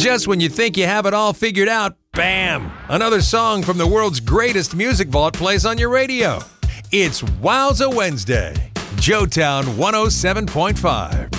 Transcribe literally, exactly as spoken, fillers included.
just when you think you have it all figured out, bam! Another song from the world's greatest music vault plays on your radio. It's Wowza Wednesday. Joetown one oh seven point five.